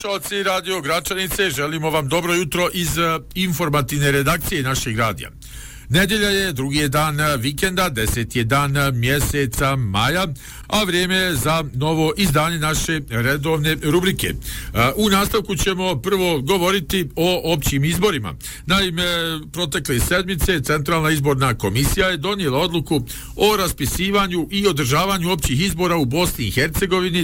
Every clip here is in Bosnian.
Slušalci Radio Gračanice, želimo vam dobro jutro iz informativne redakcije našeg radija. Nedjelja je, drugi je dan vikenda, 10. je dan mjeseca maja, a vrijeme je za novo izdanje naše redovne rubrike. U nastavku ćemo prvo govoriti o općim izborima. Naime, protekle sedmice Centralna izborna komisija je donijela odluku o raspisivanju i održavanju općih izbora u Bosni i Hercegovini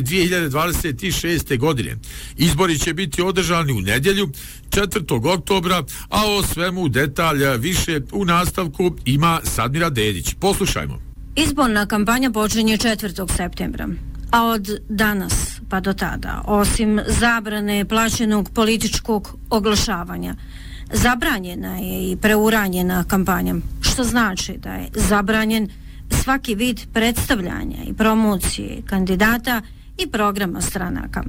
2026. godine. Izbori će biti održani u nedjelju, 4. oktobra, a o svemu detalj više u nastavku ima Sadmira Dedić. Poslušajmo. Izborna kampanja počinje 4. septembra, a od danas pa do tada, osim zabrane plaćenog političkog oglašavanja, zabranjena je i preuranjena kampanja, što znači da je zabranjen svaki vid predstavljanja i promocije kandidata i programa stranaka.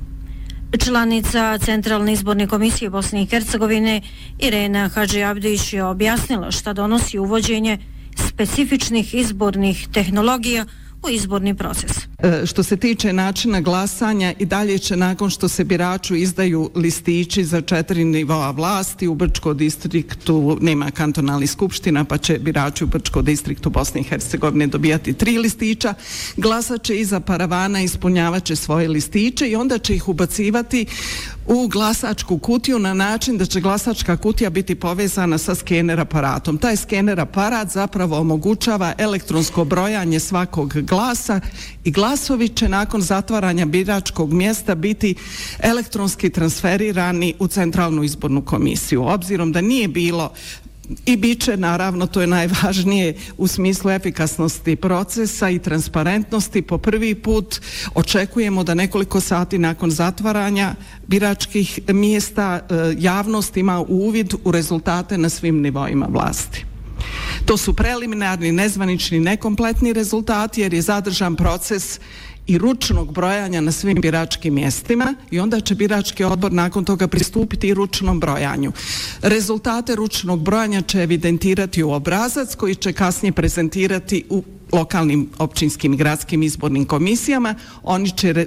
Članica Centralne izborne komisije Bosne i Hercegovine Irena Hadžiabdić je objasnila šta donosi uvođenje specifičnih izbornih tehnologija u izborni proces. Što se tiče načina glasanja, i dalje će nakon što se biraču izdaju listići za 4 nivoa vlasti, u Brčkom distriktu nema kantonalnih skupština, pa će birači u Brčkom distriktu Bosne i Hercegovine dobijati 3 listića, glasat će iza paravana, ispunjavat će svoje listiće i onda će ih ubacivati u glasačku kutiju na način da će glasačka kutija biti povezana sa skener aparatom. Taj skener aparat zapravo omogućava elektronsko brojanje svakog glasa i glasovi će nakon zatvaranja biračkog mjesta biti elektronski transferirani u Centralnu izbornu komisiju. Obzirom da nije bilo i bit će, naravno, to je najvažnije u smislu efikasnosti procesa i transparentnosti, po prvi put očekujemo da nekoliko sati nakon zatvaranja biračkih mjesta javnost ima uvid u rezultate na svim nivoima vlasti. To su preliminarni, nezvanični, nekompletni rezultati jer je zadržan proces i ručnog brojanja na svim biračkim mjestima i onda će birački odbor nakon toga pristupiti i ručnom brojanju. Rezultate ručnog brojanja će evidentirati u obrazac koji će kasnije prezentirati u lokalnim, općinskim i gradskim izbornim komisijama. Oni će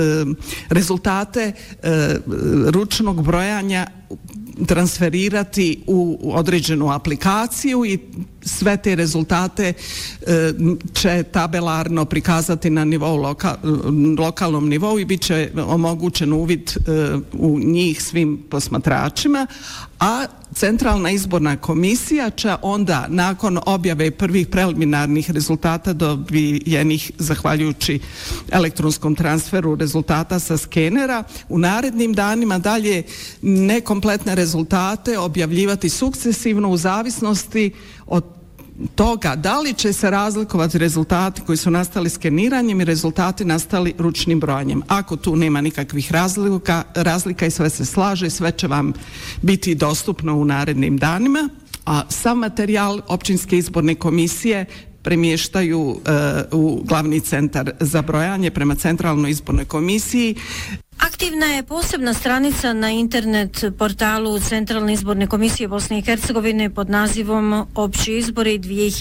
rezultate ručnog brojanja transferirati u određenu aplikaciju i sve te rezultate će tabelarno prikazati na nivou lokalnom nivou i bit će omogućen uvid u njih svim posmatračima, a Centralna izborna komisija će onda nakon objave prvih preliminarnih rezultata dobijenih zahvaljujući elektronskom transferu rezultata sa skenera u narednim danima dalje nekompletne rezultate objavljivati sukcesivno u zavisnosti od toga da li će se razlikovati rezultati koji su nastali skeniranjem i rezultati nastali ručnim brojanjem. Ako tu nema nikakvih razlika i sve se slaže, sve će vam biti dostupno u narednim danima, a sam materijal općinske izborne komisije premještaju u glavni centar za brojanje prema Centralnoj izbornoj komisiji. Aktivna je posebna stranica na internet portalu Centralne izborne komisije Bosne i Hercegovine pod nazivom Opći izbori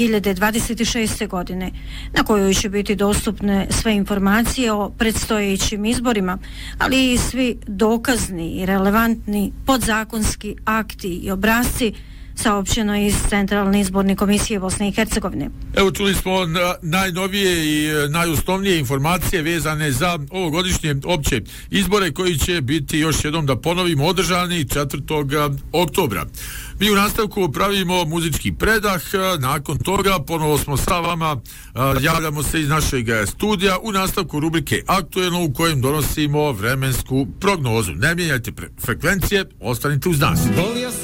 2026. godine, na kojoj će biti dostupne sve informacije o predstojećim izborima, ali i svi dokazni i relevantni podzakonski akti i obrasci saopćeno iz Centralne izborne komisije Bosne i Hercegovine. Evo, čuli smo najnovije i najosnovnije informacije vezane za ovogodišnje opće izbore koji će biti, još jednom da ponovimo, održani 4. oktobra. Mi u nastavku pravimo muzički predah, nakon toga ponovo smo sa vama, javljamo se iz našeg studija u nastavku rubrike Aktuelno u kojem donosimo vremensku prognozu. Ne mijenjajte frekvencije, ostanite uz nas.